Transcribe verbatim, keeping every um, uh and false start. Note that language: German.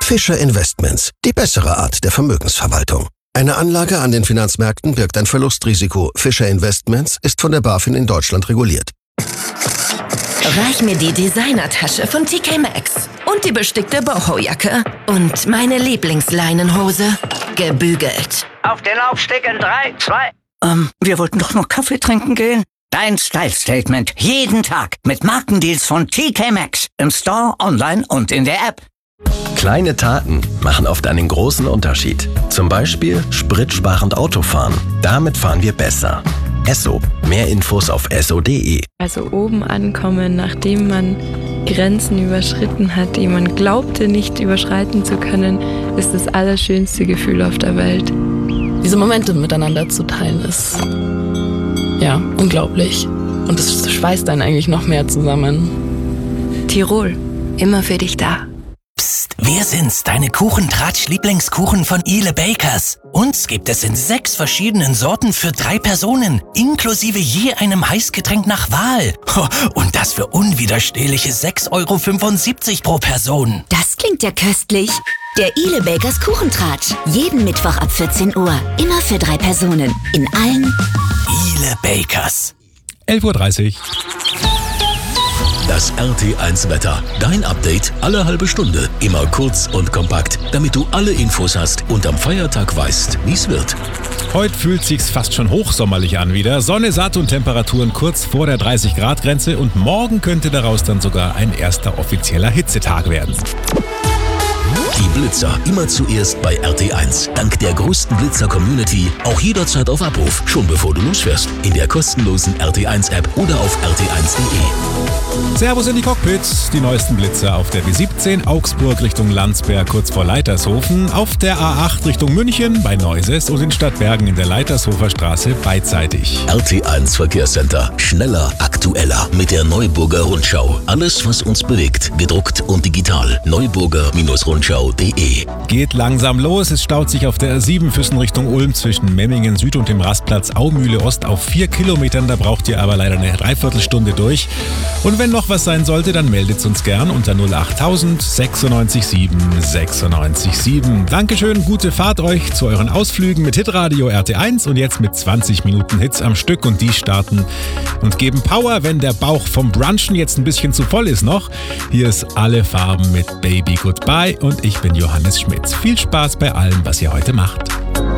Fischer Investments, die bessere Art der Vermögensverwaltung. Eine Anlage an den Finanzmärkten birgt ein Verlustrisiko. Fischer Investments ist von der BaFin in Deutschland reguliert. Reich mir die Designertasche von T K Maxx und die bestickte Boho-Jacke und meine Lieblingsleinenhose, gebügelt. Auf den Laufsteg in drei, zwei... Ähm, wir wollten doch noch Kaffee trinken gehen. Dein Style-Statement. Jeden Tag mit Markendeals von T K Maxx. Im Store, online und in der App. Kleine Taten machen oft einen großen Unterschied. Zum Beispiel spritsparend Autofahren. Damit fahren wir besser. Esso. Mehr Infos auf esso punkt de. Also oben ankommen, nachdem man Grenzen überschritten hat, die man glaubte nicht überschreiten zu können, ist das allerschönste Gefühl auf der Welt. Diese Momente miteinander zu teilen ist, ja, unglaublich. Und es schweißt einen eigentlich noch mehr zusammen. Tirol, immer für dich da. Psst, wir sind's, deine Kuchentratsch-Lieblingskuchen von Ile Bakers. Uns gibt es in sechs verschiedenen Sorten für drei Personen, inklusive je einem Heißgetränk nach Wahl. Und das für unwiderstehliche sechs Euro fünfundsiebzig pro Person. Das klingt ja köstlich. Der Ile Bakers Kuchentratsch. Jeden Mittwoch ab vierzehn Uhr. Immer für drei Personen. In allen Ile Bakers. elf Uhr dreißig. Das R T eins Wetter. Dein Update alle halbe Stunde. Immer kurz und kompakt, damit du alle Infos hast und am Feiertag weißt, wie es wird. Heute fühlt sich's fast schon hochsommerlich an wieder. Sonne, satt und Temperaturen kurz vor der dreißig Grad Grenze und morgen könnte daraus dann sogar ein erster offizieller Hitzetag werden. Die Blitzer immer zuerst bei R T eins. Dank der größten Blitzer-Community auch jederzeit auf Abruf, schon bevor du losfährst. In der kostenlosen R T eins App oder auf r t eins punkt de. Servus in die Cockpits. Die neuesten Blitzer auf der B siebzehn Augsburg Richtung Landsberg kurz vor Leitershofen, auf der A acht Richtung München bei Neuses und in Stadtbergen in der Leitershofer Straße beidseitig. R T eins Verkehrscenter. Schneller, aktueller mit der Neuburger Rundschau. Alles, was uns bewegt, gedruckt und digital. Neuburger Rundschau punkt de. Geht langsam los. Es staut sich auf der R sieben Füssen Richtung Ulm zwischen Memmingen Süd und dem Rastplatz Aumühle Ost auf vier Kilometern. Da braucht ihr aber leider eine Dreiviertelstunde durch. Und wenn noch was sein sollte, dann meldet uns gern unter null achttausend sechsundneunzig sieben sechsundneunzig sieben. Dankeschön, gute Fahrt euch zu euren Ausflügen mit Hitradio R T eins und jetzt mit zwanzig Minuten Hits am Stück und die starten und geben Power, wenn der Bauch vom Brunchen jetzt ein bisschen zu voll ist noch. Hier ist Alle Farben mit Baby Goodbye und ich bin Johannes Schmitz. Viel Spaß bei allem, was ihr heute macht.